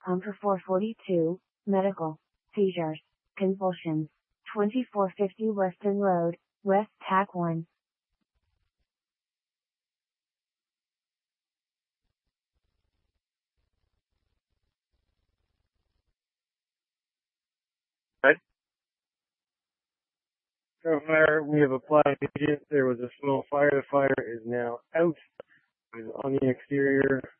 Humper 442, medical, seizures, convulsions, 2450 Weston Road, West TAC 1. Right. So far, we have applied agent. There was a small fire. The fire is now out. It's on the exterior.